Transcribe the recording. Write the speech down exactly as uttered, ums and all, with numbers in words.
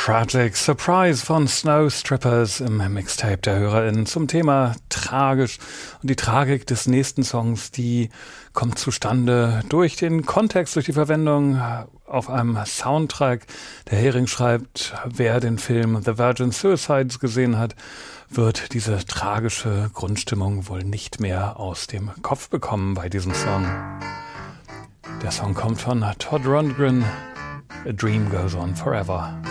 Tragic Surprise von Snow Strippers im Mixtape der HörerInnen zum Thema tragisch. Und die Tragik des nächsten Songs, die kommt zustande durch den Kontext, durch die Verwendung auf einem Soundtrack. Der Hering schreibt, wer den Film The Virgin Suicides gesehen hat, wird diese tragische Grundstimmung wohl nicht mehr aus dem Kopf bekommen bei diesem Song. Der Song kommt von Todd Rundgren, A Dream Goes On Forever.